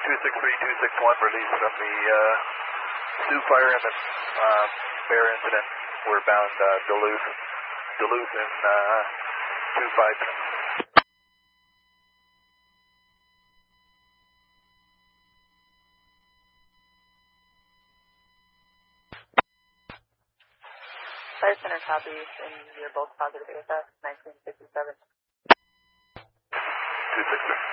263-261, release from the Sioux fire and the Bear incident. We're bound Duluth in 252. Fire Center copies, and you're both positive AFF, 1957. 263.